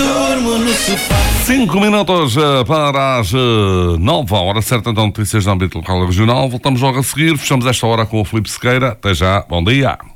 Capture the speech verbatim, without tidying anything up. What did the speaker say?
durmo no sofá. Cinco minutos eh, para as eh, nove, a hora certa, então, notícias de âmbito local e regional. Voltamos logo a seguir. Fechamos esta hora com o Filipe Sequeira. Até já. Bom dia.